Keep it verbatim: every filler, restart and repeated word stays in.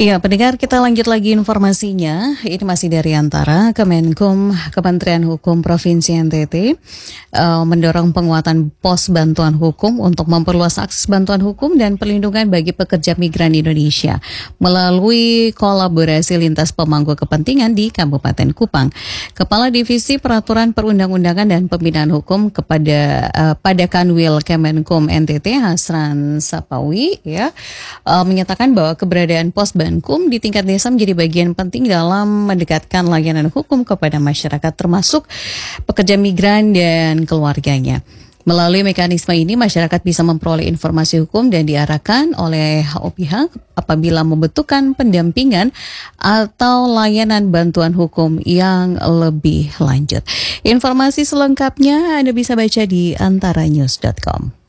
Iya, pendengar, kita lanjut lagi informasinya. Ini masih dari Antara Kemenkum, Kementerian Hukum Provinsi N T T uh, mendorong penguatan pos bantuan hukum untuk memperluas akses bantuan hukum dan perlindungan bagi pekerja migran Indonesia melalui kolaborasi lintas pemangku kepentingan di Kabupaten Kupang. Kepala Divisi Peraturan Perundang-undangan dan Pembinaan Hukum kepada uh, pada Kanwil Kemenkum N T T Hasran Sapawi ya uh, menyatakan bahwa keberadaan pos Bankum di tingkat desa menjadi bagian penting dalam mendekatkan layanan hukum kepada masyarakat termasuk pekerja migran dan keluarganya. Melalui mekanisme ini masyarakat bisa memperoleh informasi hukum dan diarahkan oleh pihak apabila membutuhkan pendampingan atau layanan bantuan hukum yang lebih lanjut. Informasi selengkapnya Anda bisa baca di antara news dot com.